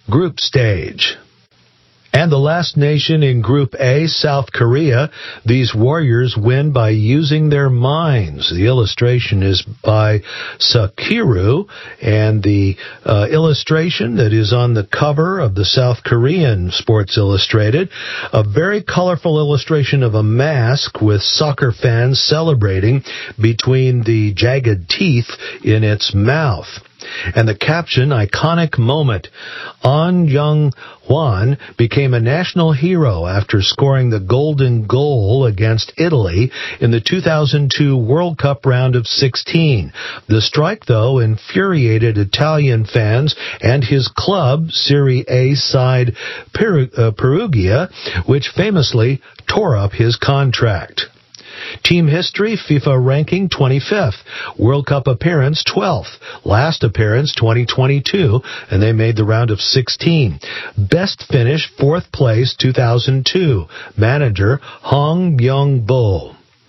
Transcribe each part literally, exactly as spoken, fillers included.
Group stage. And the last nation in Group A, South Korea. These warriors win by using their minds. The illustration is by Sakiru, and the uh, illustration that is on the cover of the South Korean Sports Illustrated, a very colorful illustration of a mask with soccer fans celebrating between the jagged teeth in its mouth. And the caption, iconic moment. An Young-hwan became a national hero after scoring the golden goal against Italy in the two thousand two World Cup round of sixteen. The strike, though, infuriated Italian fans and his club, Serie A side Peru- uh, Perugia, which famously tore up his contract. Team history, FIFA ranking twenty-fifth. World Cup appearance twelfth. Last appearance twenty twenty-two, and they made the round of sixteen. Best finish fourth place two thousand two. Manager Hong Byung-bo.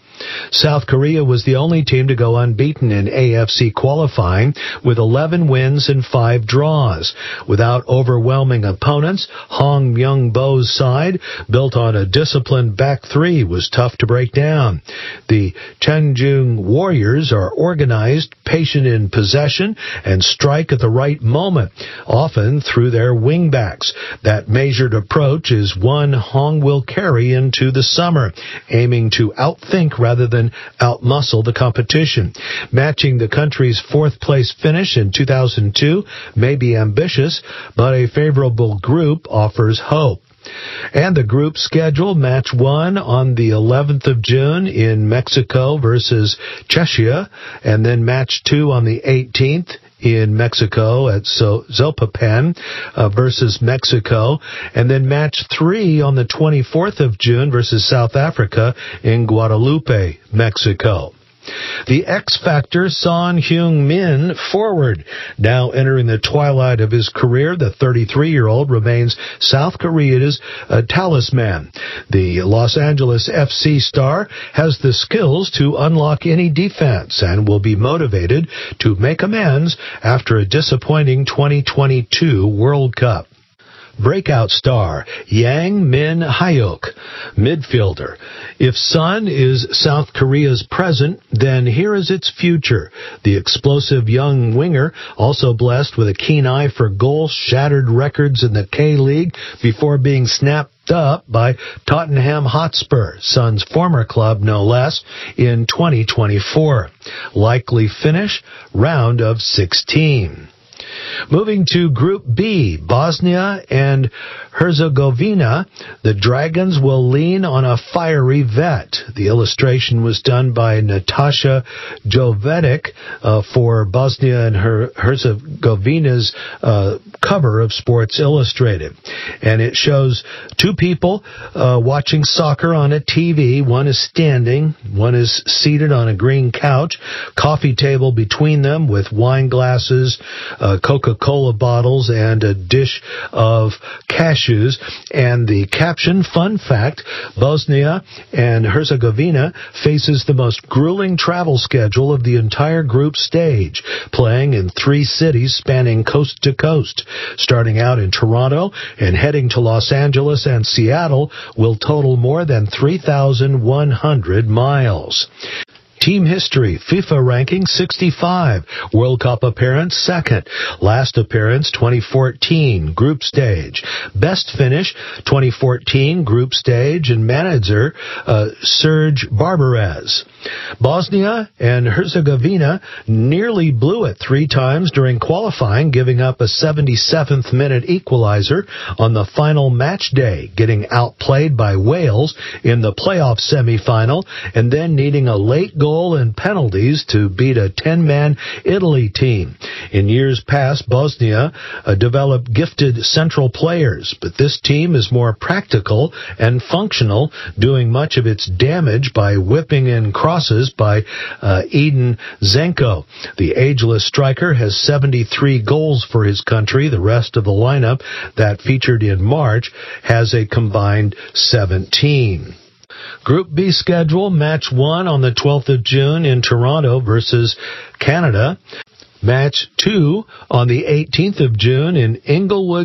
South Korea was the only team to go unbeaten in A F C qualifying with eleven wins and five draws. Without overwhelming opponents, Hong Byung-bo's side, built on a disciplined back three, was tough to break down. The Cheonjung Warriors are organized, patient in possession, and strike at the right moment, often through their wingbacks. That measured approach is one Hong will carry into the summer, aiming to outthink rather than outmuscle the competition. Matching the country's fourth-place finish in two thousand two may be ambitious, but a favorable group offers hope. And the group schedule, match one on the eleventh of June in Mexico versus Czechia, and then match two on the eighteenth in Mexico at Zapopan uh, versus Mexico, and then match three on the twenty-fourth of June versus South Africa in Guadalupe, Mexico. The X Factor, Son Heung-min, forward. Now entering the twilight of his career, the thirty-three-year-old remains South Korea's uh, talisman. The Los Angeles F C star has the skills to unlock any defense and will be motivated to make amends after a disappointing twenty twenty-two World Cup. Breakout star, Yang Min-hyuk, midfielder. If Son is South Korea's present, then here is its future. The explosive young winger, also blessed with a keen eye for goals, shattered records in the K-League before being snapped up by Tottenham Hotspur, Son's former club no less, in twenty twenty-four. Likely finish, round of sixteen. Moving to Group B, Bosnia and Herzegovina, the Dragons will lean on a fiery vet. The illustration was done by Natasha Jovedic uh, for Bosnia and Her- Herzegovina's uh, cover of Sports Illustrated. And it shows two people uh, watching soccer on a T V. One is standing, one is seated on a green couch, coffee table between them with wine glasses, uh, Coca-Cola bottles, and a dish of cashews. And the caption, fun fact, Bosnia and Herzegovina faces the most grueling travel schedule of the entire group stage, playing in three cities spanning coast to coast. Starting out in Toronto and heading to Los Angeles and Seattle will total more than three thousand one hundred miles. Team history, FIFA ranking sixty-five, World Cup appearance second, last appearance twenty fourteen, group stage, best finish twenty fourteen, group stage, and manager uh, Serge Barbarez. Bosnia and Herzegovina nearly blew it three times during qualifying, giving up a seventy-seventh minute equalizer on the final match day, getting outplayed by Wales in the playoff semifinal, and then needing a late goal and penalties to beat a ten-man Italy team. In years past, Bosnia uh, developed gifted central players, but this team is more practical and functional, doing much of its damage by whipping in crosses by uh, Edin Zenko. The ageless striker has seventy-three goals for his country. The rest of the lineup that featured in March has a combined seventeen. Group B schedule, match one on the twelfth of June in Toronto versus Canada. Match two on the eighteenth of June in Inglewood,